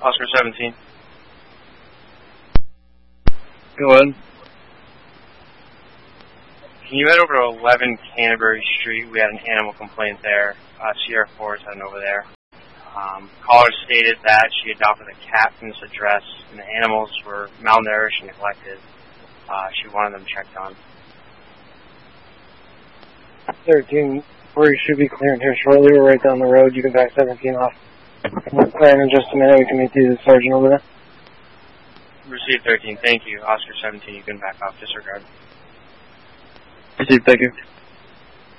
Oscar 17. Go ahead. Can you head over to 11 Canterbury Street? We had an animal complaint there. Sierra 4 is heading over there. Caller stated that she adopted a cat from this address, and the animals were malnourished and neglected. She wanted them checked on. 13, we should be clearing here shortly. We're right down the road. You can back 17 off. We'll clear in just a minute. We can meet the sergeant over there. Received 13, thank you. Oscar 17, you can back off. Disregard. Received, thank you.